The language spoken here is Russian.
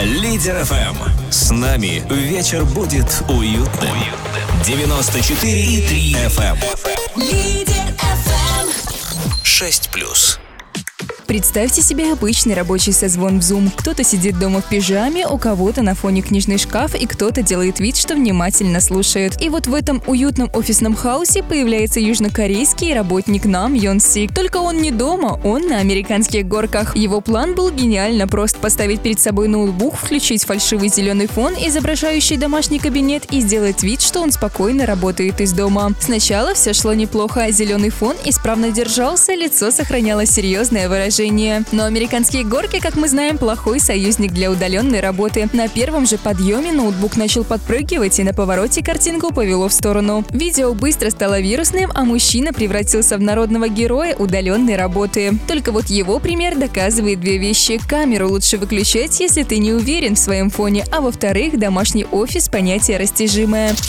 Лидер ФМ. С нами вечер будет уютным. 94,3 FM. Лидер ФМ. 6+. Представьте себе обычный рабочий созвон в Zoom. Кто-то сидит дома в пижаме, у кого-то на фоне книжный шкаф, и кто-то делает вид, что внимательно слушает. И вот в этом уютном офисном хаосе появляется южнокорейский работник Нам Йон Сик. Только он не дома, он на американских горках. Его план был гениально прост: поставить перед собой ноутбук, включить фальшивый зеленый фон, изображающий домашний кабинет, и сделать вид, что он спокойно работает из дома. Сначала все шло неплохо, зеленый фон исправно держался, лицо сохраняло серьезное выражение. Но американские горки, как мы знаем, плохой союзник для удаленной работы. На первом же подъеме ноутбук начал подпрыгивать, и на повороте картинку повело в сторону. Видео быстро стало вирусным, а мужчина превратился в народного героя удаленной работы. Только вот его пример доказывает две вещи: камеру лучше выключать, если ты не уверен в своем фоне, а во-вторых, домашний офис — понятие растяжимое.